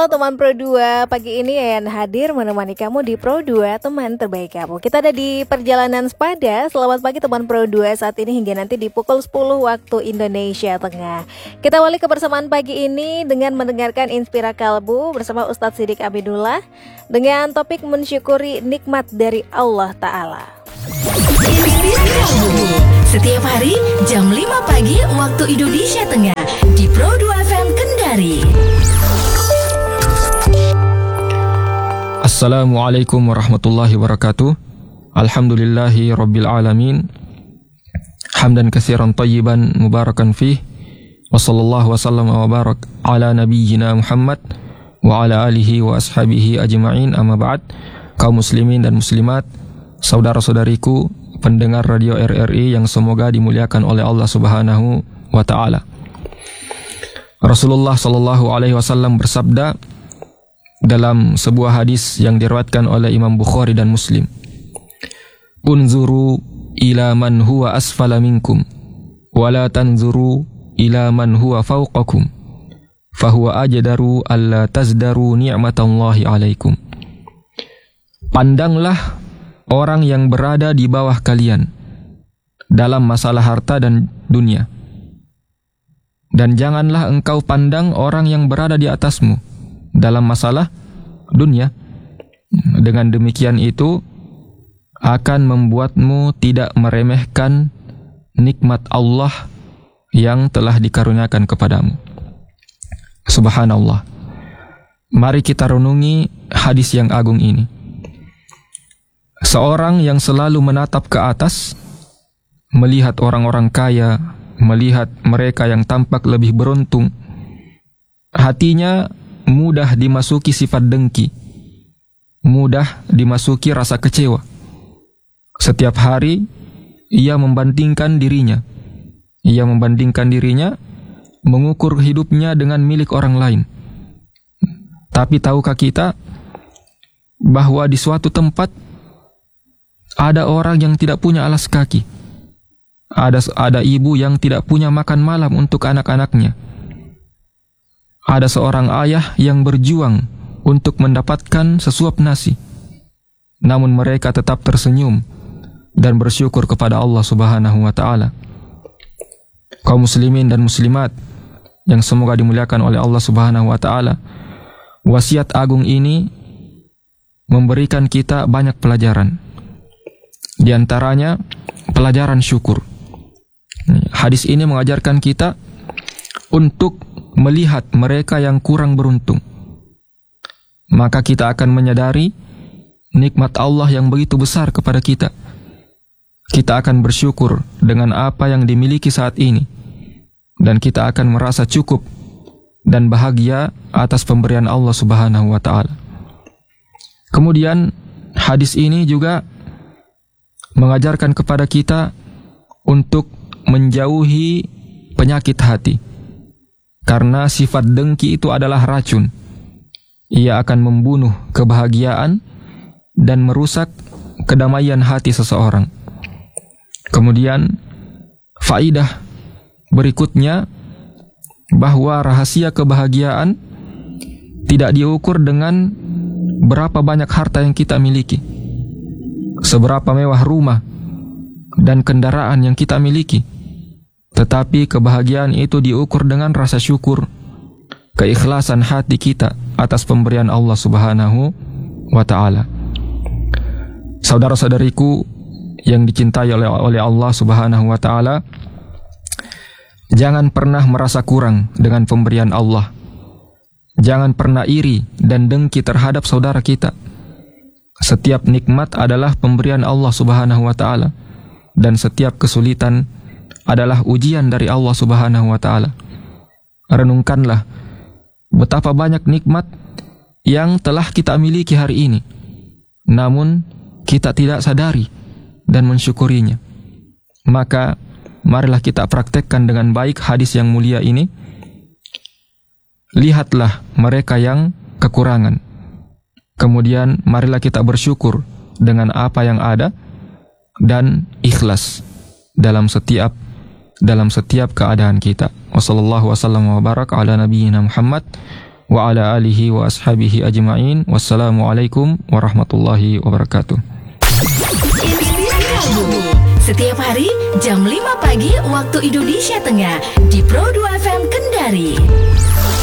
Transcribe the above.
Halo teman Pro 2, pagi ini Yayan hadir menemani kamu di Pro 2, teman terbaik kamu. Kita ada di perjalanan Sepada. Selamat pagi teman Pro 2 saat ini hingga nanti di pukul 10 waktu Indonesia Tengah. Kita awali kebersamaan pagi ini dengan mendengarkan Inspira Kalbu bersama Ustadz Siddiq Abidullah dengan topik mensyukuri nikmat dari Allah Ta'ala. Setiap hari jam 5 pagi waktu Indonesia Tengah di Pro 2 FM Kendari. Assalamualaikum warahmatullahi wabarakatuh. Alhamdulillahi rabbil alamin. Hamdan katsiran tayyiban mubarakan fih. Wa sallallahu wa sallam wa barak ala nabiyyina Muhammad wa ala alihi wa ashabihi ajma'in, amma ba'd. Kaum muslimin dan muslimat, saudara-saudariku pendengar radio RRI yang semoga dimuliakan oleh Allah Subhanahu wa taala. Rasulullah sallallahu alaihi wasallam bersabda dalam sebuah hadis yang diriwayatkan oleh Imam Bukhari dan Muslim, "Unzuru ila man huwa asfala minkum wa la tanzuru ila man huwa fawqakum fahuwa ajdaru alla tazdaru ni'matallahi alaikum." Pandanglah orang yang berada di bawah kalian dalam masalah harta dan dunia, dan janganlah engkau pandang orang yang berada di atasmu dalam masalah dunia. Dengan demikian itu akan membuatmu tidak meremehkan nikmat Allah yang telah dikaruniakan kepadamu. Subhanallah. Mari kita renungi hadis yang agung ini. Seorang yang selalu menatap ke atas, melihat orang-orang kaya, melihat mereka yang tampak lebih beruntung, hatinya mudah dimasuki sifat dengki, mudah dimasuki rasa kecewa. Setiap hari ia membandingkan dirinya, mengukur hidupnya dengan milik orang lain. Tapi tahukah kita bahwa di suatu tempat ada orang yang tidak punya alas kaki, ada ibu yang tidak punya makan malam untuk anak-anaknya. Ada seorang ayah yang berjuang untuk mendapatkan sesuap nasi, namun mereka tetap tersenyum dan bersyukur kepada Allah Subhanahu wa taala. Kaum muslimin dan muslimat yang semoga dimuliakan oleh Allah Subhanahu wa taala, wasiat agung ini memberikan kita banyak pelajaran. Di antaranya pelajaran syukur. Hadis ini mengajarkan kita untuk melihat mereka yang kurang beruntung. Maka kita akan menyadari nikmat Allah yang begitu besar kepada kita. Kita akan bersyukur dengan apa yang dimiliki saat ini, dan kita akan merasa cukup dan bahagia atas pemberian Allah Subhanahu wa taala. Kemudian hadis ini juga mengajarkan kepada kita untuk menjauhi penyakit hati. Karena sifat dengki itu adalah racun. Ia akan membunuh kebahagiaan dan merusak kedamaian hati seseorang. Kemudian faidah berikutnya bahwa rahasia kebahagiaan tidak diukur dengan berapa banyak harta yang kita miliki, seberapa mewah rumah dan kendaraan yang kita miliki. Tetapi kebahagiaan itu diukur dengan rasa syukur, keikhlasan hati kita atas pemberian Allah Subhanahu wa taala. Saudara-saudariku yang dicintai oleh Allah Subhanahu wa taala, jangan pernah merasa kurang dengan pemberian Allah. Jangan pernah iri dan dengki terhadap saudara kita. Setiap nikmat adalah pemberian Allah Subhanahu wa taala, dan setiap kesulitan adalah ujian dari Allah Subhanahu wa taala. Renungkanlah betapa banyak nikmat yang telah kita miliki hari ini, namun kita tidak sadari dan mensyukurinya. Maka marilah kita praktekkan dengan baik hadis yang mulia ini. Lihatlah mereka yang kekurangan, kemudian marilah kita bersyukur dengan apa yang ada dan ikhlas dalam setiap keadaan kita. Wassallallahu wasallam wa barak ala nabiyyina Muhammad wa ala alihi wa ashabihi ajma'in. Wassalamualaikum warahmatullahi wabarakatuh. Inspirasi kamu setiap hari jam 5 pagi waktu Indonesia Tengah di Pro 2 FM Kendari.